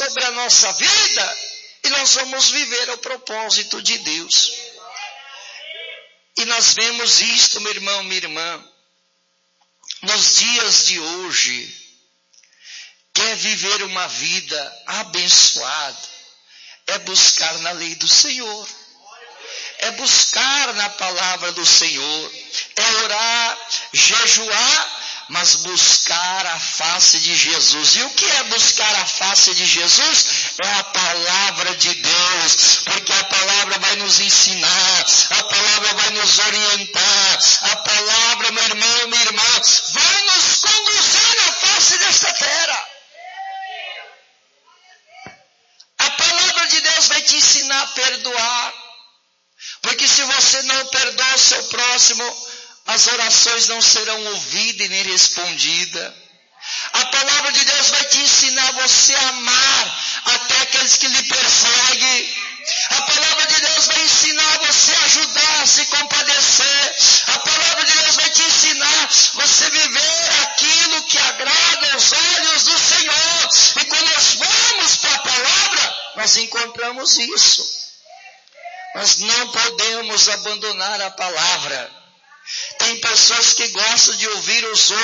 sobre a nossa vida e nós vamos viver o propósito de Deus. E nós vemos isto, meu irmão, minha irmã, nos dias de hoje. Quer viver uma vida abençoada, é buscar na lei do Senhor, é buscar na palavra do Senhor, é orar, jejuar, mas buscar a face de Jesus. E o que é buscar a face de Jesus? É a palavra de Deus, porque a palavra vai nos ensinar, a palavra vai nos orientar, a palavra, meu irmão, minha irmã, vai nos conduzir à face desta terra. A palavra de Deus vai te ensinar a perdoar, porque se você não perdoa o seu próximo, as orações não serão ouvidas e nem respondidas. A palavra de Deus vai te ensinar você a amar até aqueles que lhe perseguem. A palavra de Deus vai ensinar você a ajudar, a se compadecer. A palavra de Deus vai te ensinar você viver aquilo que agrada aos olhos do Senhor. E quando nós vamos para a palavra, nós encontramos isso. Nós não podemos abandonar a palavra. Tem pessoas que gostam de ouvir os outros